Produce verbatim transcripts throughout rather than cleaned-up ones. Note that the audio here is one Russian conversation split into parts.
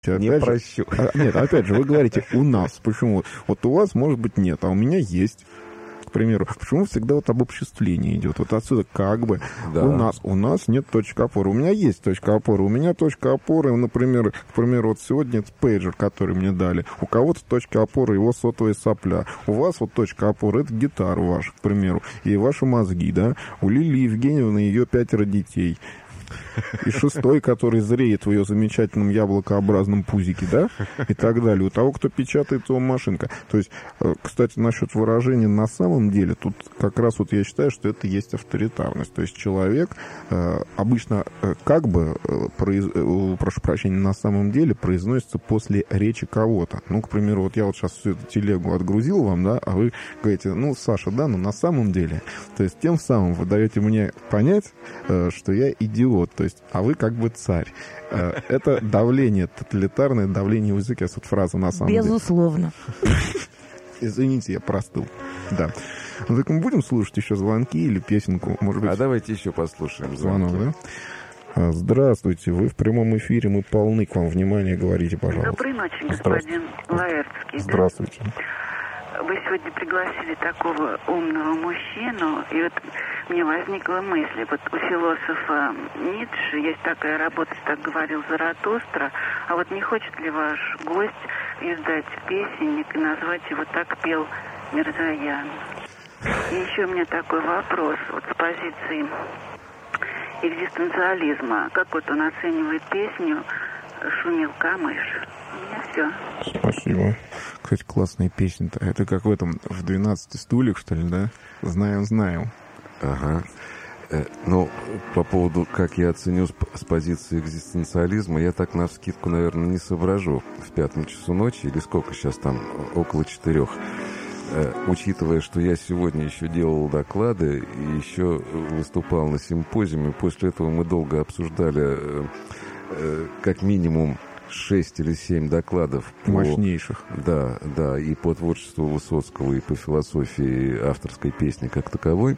Не опять прощу. Же, нет, опять же, вы говорите «у нас». Почему? Вот у вас, может быть, нет, а у меня есть. К примеру, почему всегда вот обобществление идет? Вот отсюда как бы да. у нас, у нас нет точки опоры. У меня есть точка опоры. У меня точка опоры, например, к примеру, вот сегодня это пейджер, который мне дали. У кого-то точка опоры его сотовая сопля. У вас вот точка опоры это гитара ваша, к примеру, и ваши мозги, да. У Лилии Евгеньевны ее пятеро детей. И шестой, который зреет в ее замечательном яблокообразном пузике, да, и так далее. У того, кто печатает, его машинка. То есть, кстати, насчет выражения «на самом деле», тут как раз вот я считаю, что это есть авторитарность. То есть человек обычно как бы, произ... прошу прощения, «на самом деле» произносится после речи кого-то. Ну, к примеру, вот я вот сейчас всю эту телегу отгрузил вам, да, а вы говорите, ну, Саша, да, но на самом деле. То есть тем самым вы даете мне понять, что я идиот. То есть, а вы как бы царь. Это давление, тоталитарное давление в языке. Вот фраза на самом деле. Безусловно. Извините, я простыл. Да. Ну, так мы будем слушать еще звонки или песенку? Может быть... А давайте еще послушаем звонок, да? Здравствуйте, вы в прямом эфире, мы полны к вам. Внимание, говорите, пожалуйста. Доброй ночи, господин Лаэртский. Здравствуйте. Вы сегодня пригласили такого умного мужчину, и вот мне возникла мысль, вот у философа Ницше есть такая работа, так говорил Заратустра, а вот не хочет ли ваш гость издать песенник и назвать его «Так пел Мирзоян»? И еще у меня такой вопрос, вот с позиции экзистенциализма, как вот он оценивает песню «Шумел камыш». У меня все. Спасибо. Кстати, классная песня-то. Это как в этом, в «двенадцати стульях», что ли, да? Знаем, знаем. Ага. Э, ну, по поводу, как я оценю с, с позиции экзистенциализма, я так навскидку, наверное, не соображу в пятом часу ночи, или сколько сейчас там, около четырех. Э, учитывая, что я сегодня еще делал доклады и еще выступал на симпозиуме, после этого мы долго обсуждали э, э, как минимум шесть или семь докладов. По, мощнейших. Да, да, и по творчеству Высоцкого, и по философии авторской песни как таковой.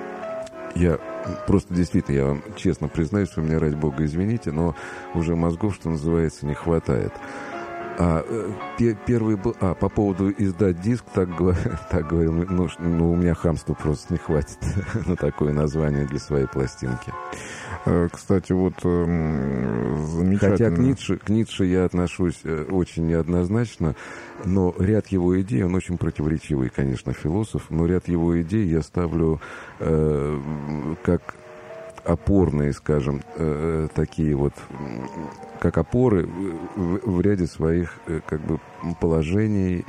Я просто действительно, я вам честно признаюсь, что мне, ради бога, извините, но уже мозгов, что называется, не хватает. А, первый был... А, по поводу издать диск, так, так говорил, ну, ну, у меня хамства просто не хватит на такое название для своей пластинки. Кстати, вот замечательно. Хотя к Ницше, к Ницше я отношусь очень неоднозначно, но ряд его идей, он очень противоречивый, конечно, философ, но ряд его идей я ставлю э, как опорные, скажем, э, такие вот, как опоры в, в ряде своих э, как бы положений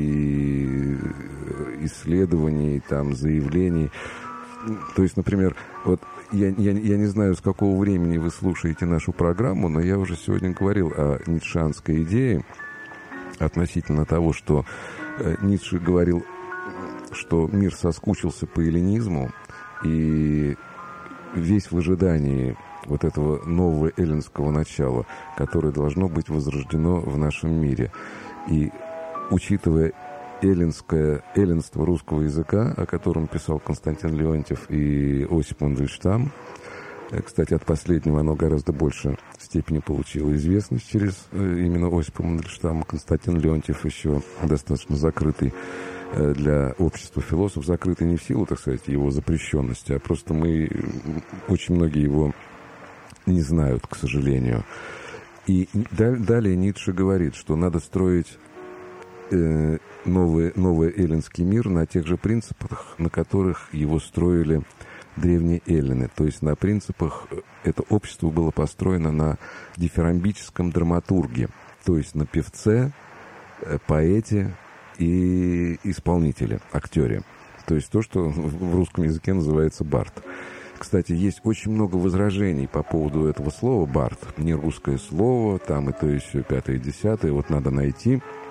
и исследований, там, заявлений. То есть, например, вот я, я, я не знаю, с какого времени вы слушаете нашу программу, но я уже сегодня говорил о ницшеанской идее относительно того, что э, Ницше говорил, что мир соскучился по эллинизму, и весь в ожидании вот этого нового эллинского начала, которое должно быть возрождено в нашем мире. И учитывая эллинское, эллинство русского языка, о котором писал Константин Леонтьев и Осип Мандельштам, кстати, от последнего оно гораздо больше степени получило известность через именно Осипа Мандельштама. Константин Леонтьев еще достаточно закрытый для общества философ, закрытый не в силу, так сказать, его запрещенности, а просто мы, очень многие его не знают, к сожалению. И далее Ницше говорит, что надо строить э, новый, новый эллинский мир на тех же принципах, на которых его строили древние эллины. То есть на принципах, это общество было построено на дифирамбическом драматурге, то есть на певце, поэте и исполнителе, актере. То есть то, что в русском языке называется бард. Кстати, есть очень много возражений по поводу этого слова «бард». Не русское слово, там и то, и все, пятое, и десятое. Вот надо найти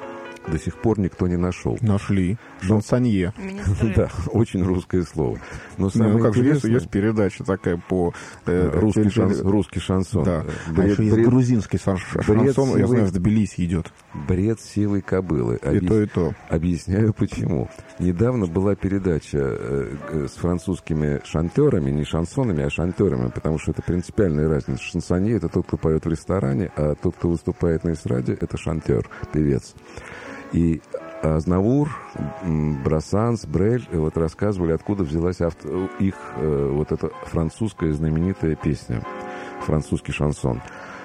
до сих пор никто не нашел. Нашли. Шансонье. Да, очень русское слово. Но самое ну, как интересное... же есть, есть передача такая по... Э, русский, шанс, русский шансон. Да. Бред, а еще есть бред, грузинский шансон, сивый, я знаю, в Тбилиси идет. Бред сивой кобылы. И Объяс... то, и то. Объясняю, почему. Недавно была передача э, с французскими шантерами, не шансонами, а шантерами, потому что это принципиальная разница. Шансонье — это тот, кто поет в ресторане, а тот, кто выступает на эстраде, это шантер, певец. И Азнавур, Брассанс, Брель вот рассказывали, откуда взялась авто, их э, вот эта французская знаменитая песня, французский шансон.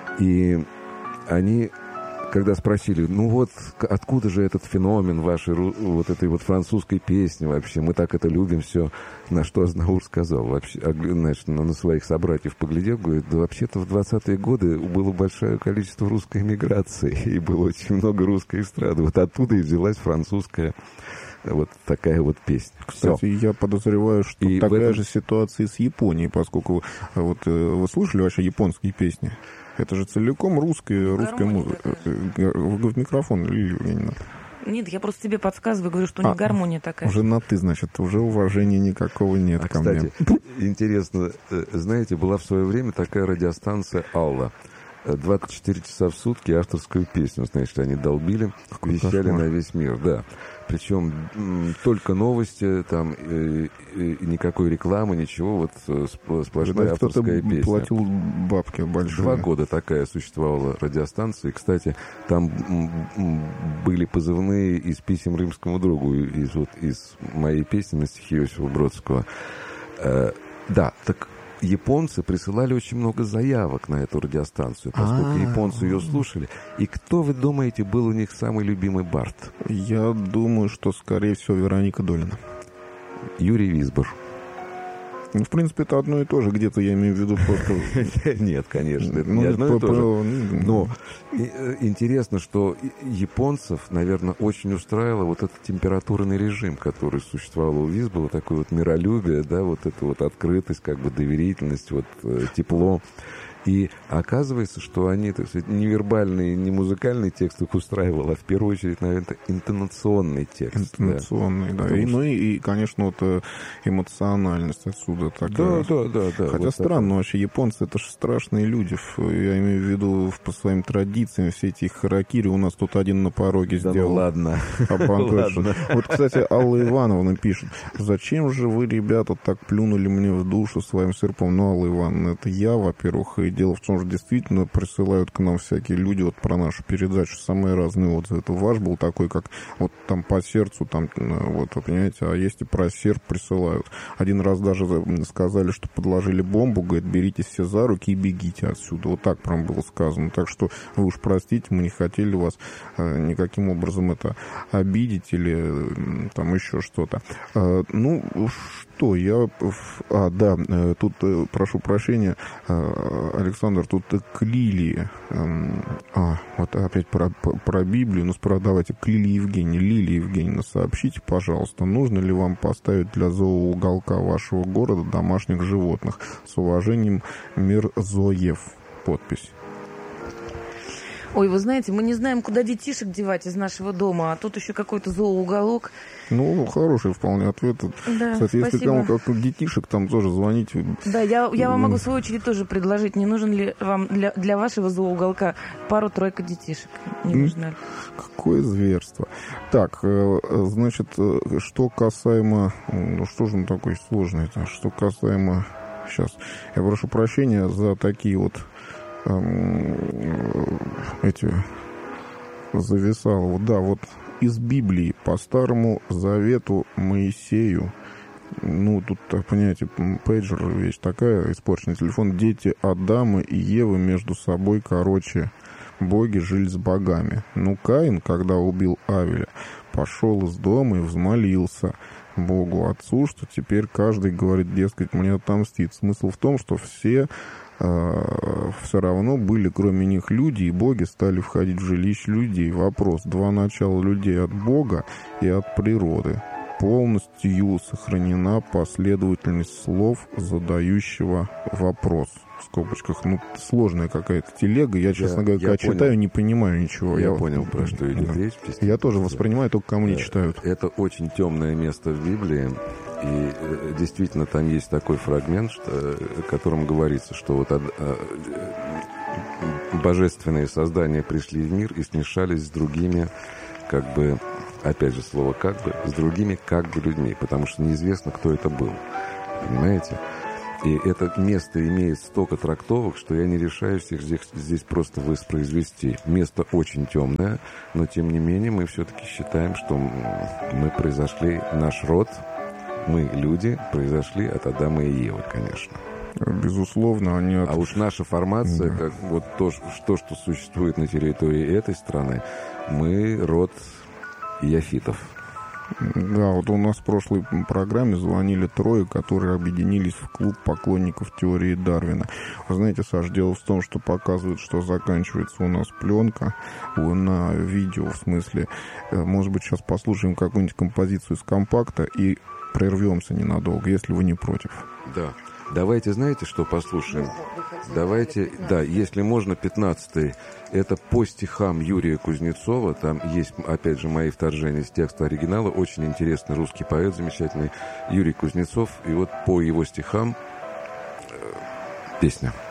И они, когда спросили, ну вот откуда же этот феномен вашей вот этой вот французской песни вообще, мы так это любим, все, на что Азнавур сказал, вообще, значит, на своих собратьев поглядел, говорит, да вообще-то в двадцатые годы было большое количество русской эмиграции, и было очень много русской эстрады, вот оттуда и взялась французская вот такая вот песня. Кстати, Все. Я подозреваю, что и такая этом... же ситуация с Японией, поскольку вот вы слышали вообще японские песни? Это же целиком русская, русская музыка. В микрофон, Лилия Евгеньевна. Нет, я просто тебе подсказываю, говорю, что у них а, гармония такая. Уже на «ты», значит, уже уважения никакого нет а, ко кстати, мне. Интересно, знаете, была в свое время такая радиостанция «Алла». двадцать четыре часа в сутки авторскую песню, значит, они долбили, Какой вещали кошмар. На весь мир, да. Причем м, только новости, там, и, и, и никакой рекламы, ничего, вот сплошная Кто-то авторская песня. Платил бабки большие. Два года такая существовала радиостанция. И, кстати, там м, были позывные из писем римскому другу, из, вот, из моей песни на стихи Иосифа Бродского. Э, да, так... Японцы присылали очень много заявок на эту радиостанцию, поскольку А-а-а. японцы ее слушали. И кто, вы думаете, был у них самый любимый бард? Я думаю, что, скорее всего, Вероника Долина. Юрий Висбор. Ну, в принципе, это одно и то же. Где-то я имею в виду просто... Нет, конечно, это не одно и то же. Но интересно, что японцев, наверное, очень устраивало вот этот температурный режим, который существовал у Висбора, такое вот миролюбие, да, вот эта вот открытость, как бы доверительность, вот тепло. И оказывается, что они, так сказать, не вербальный, не музыкальный текст их устраивал, а в первую очередь, наверное, интонационный текст. Интонационный, да. да. И, ну и, и, конечно, вот эмоциональность отсюда такая. Да, да, да. да Хотя вот странно, такое. Вообще, японцы — это же страшные люди. Я имею в виду по своим традициям, все эти харакири. У нас тут один на пороге да сделал. Ну, ладно. ладно. Вот, кстати, Алла Ивановна пишет: зачем же вы, ребята, так плюнули мне в душу своим серпом? Ну, Алла Ивановна, это я, во-первых, и дело в том, что действительно присылают к нам всякие люди вот про нашу передачу самые разные отзывы. Это ваш был такой, как вот там по сердцу, там, вот, вы понимаете, а есть и про серп присылают. Один раз даже сказали, что подложили бомбу, говорит, берите все за руки и бегите отсюда. Вот так прям было сказано. Так что вы уж простите, мы не хотели вас э, никаким образом это обидеть или э, там еще что-то. Э, ну, что, я... А, да, э, тут, э, прошу прощения, э, Александр, тут к Лилии. Эм, а, вот опять про, про Библию. Ну, справа, давайте к Лилии Евгеньевне. Лилия Евгеньевна, сообщите, пожалуйста, нужно ли вам поставить для зооуголка вашего города домашних животных? С уважением, Мирзоев. Подпись. Ой, вы знаете, мы не знаем, куда детишек девать из нашего дома, а тут еще какой-то зооуголок. Ну, хороший вполне ответ. Да, кстати, если спасибо. кому как детишек, там тоже звоните. Да, я, я вам могу в свою очередь тоже предложить, не нужен ли вам для, для вашего зооуголка пару-тройка детишек? Не нужно ли? Какое зверство. Так, значит, что касаемо... Ну, что же он такой сложный-то? Что касаемо... Сейчас, я прошу прощения за такие вот... эти зависало. Да, вот из Библии по Старому Завету Моисею. Ну, тут, понимаете, пейджер вещь такая, испорченный телефон. Дети Адама и Евы между собой, короче, боги жили с богами. Ну, Каин, когда убил Авеля, пошел из дома и взмолился Богу Отцу, что теперь каждый говорит, дескать, мне отомстит. Смысл в том, что все все равно были, кроме них, люди, и боги стали входить в жилище людей. Вопрос: два начала людей от Бога и от природы. Полностью сохранена последовательность слов задающего вопрос. в скобочках, ну, сложная какая-то телега. Я, честно я, говоря, я когда понял. читаю, не понимаю ничего. Я, я понял, про что идет да. речь. Я тоже воспринимаю только, кому не читают. Это очень темное место в Библии. И действительно, там есть такой фрагмент, что, о котором говорится, что вот от, а, божественные создания пришли в мир и смешались с другими, как бы, опять же слово «как бы», с другими как бы людьми, потому что неизвестно, кто это был. Понимаете? И это место имеет столько трактовок, что я не решаюсь их здесь, здесь просто воспроизвести. Место очень темное, но тем не менее мы все-таки считаем, что мы произошли, наш род, мы, люди, произошли от Адама и Евы, конечно. Безусловно, они... От... А уж наша формация, да. как вот то, что, что существует на территории этой страны, мы род яфитов. Да, вот у нас в прошлой программе звонили трое, которые объединились в клуб поклонников теории Дарвина. Вы знаете, Саш, дело в том, что показывает, что заканчивается у нас пленка на видео, в смысле, может быть, сейчас послушаем какую-нибудь композицию из компакта и прервемся ненадолго, если вы не против. Да. Давайте, знаете, что послушаем? Давайте, да, если можно, пятнадцатый. Это по стихам Юрия Кузнецова. Там есть, опять же, мои вторжения с текста оригинала. Очень интересный русский поэт, замечательный Юрий Кузнецов. И вот по его стихам э, песня.